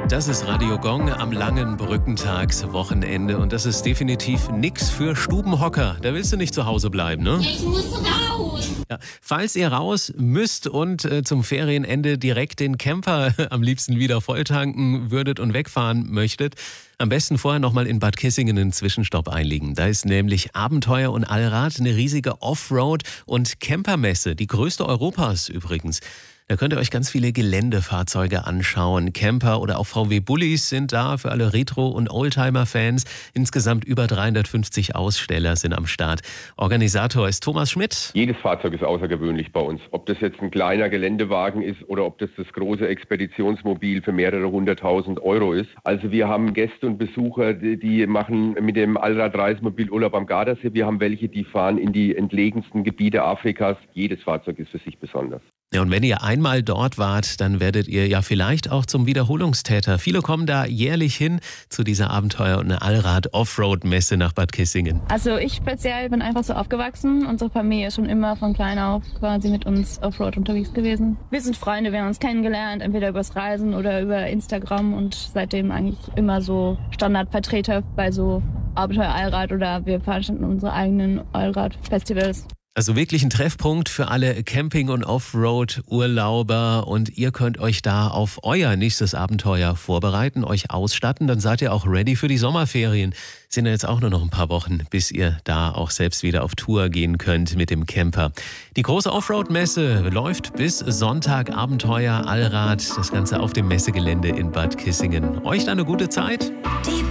Das ist Radio Gong am langen Brückentagswochenende und das ist definitiv nix für Stubenhocker. Da willst du nicht zu Hause bleiben, ne? Ich muss raus. Ja, falls ihr raus müsst und zum Ferienende direkt den Camper am liebsten wieder volltanken würdet und wegfahren möchtet, am besten vorher nochmal in Bad Kissingen einen Zwischenstopp einlegen. Da ist nämlich Abenteuer und Allrad, eine riesige Offroad- und Campermesse, die größte Europas übrigens. Da könnt ihr euch ganz viele Geländefahrzeuge anschauen. Camper oder auch VW-Bullis sind da für alle Retro- und Oldtimer-Fans. Insgesamt über 350 Aussteller sind am Start. Organisator ist Thomas Schmidt. Jedes Fahrzeug ist außergewöhnlich bei uns. Ob das jetzt ein kleiner Geländewagen ist oder ob das große Expeditionsmobil für mehrere 100.000 Euro ist. Also wir haben Gäste und Besucher, die machen mit dem Allrad-Reisemobil Urlaub am Gardasee. Wir haben welche, die fahren in die entlegensten Gebiete Afrikas. Jedes Fahrzeug ist für sich besonders. Ja, und wenn ihr einmal dort wart, dann werdet ihr ja vielleicht auch zum Wiederholungstäter. Viele kommen da jährlich hin zu dieser Abenteuer- und Allrad-Offroad-Messe nach Bad Kissingen. Also ich speziell bin einfach so aufgewachsen. Unsere Familie ist schon immer von klein auf quasi mit uns Offroad unterwegs gewesen. Wir sind Freunde, wir haben uns kennengelernt, entweder übers Reisen oder über Instagram und seitdem eigentlich immer so Standardvertreter bei so Abenteuer-Allrad oder wir veranstalten unsere eigenen Allrad-Festivals. Also wirklich ein Treffpunkt für alle Camping- und Offroad-Urlauber und ihr könnt euch da auf euer nächstes Abenteuer vorbereiten, euch ausstatten, dann seid ihr auch ready für die Sommerferien. Sind ja jetzt auch nur noch ein paar Wochen, bis ihr da auch selbst wieder auf Tour gehen könnt mit dem Camper. Die große Offroad-Messe läuft bis Sonntag, Abenteuer, Allrad, das Ganze auf dem Messegelände in Bad Kissingen. Euch da eine gute Zeit. Die